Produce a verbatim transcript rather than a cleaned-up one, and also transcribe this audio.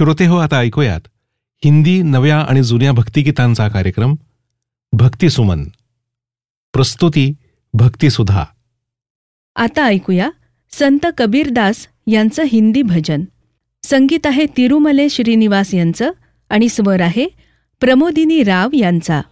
श्रोते हो, आता ऐकूयात हिंदी नव्या आणि जुन्या भक्तिगीतांचा कार्यक्रम भक्ती सुमन. प्रस्तुती भक्तिसुधा. आता ऐकूया संत कबीरदास यांचं हिंदी भजन. संगीत आहे तिरुमले श्रीनिवास यांचं आणि स्वर आहे प्रमोदिनी राव यांचा.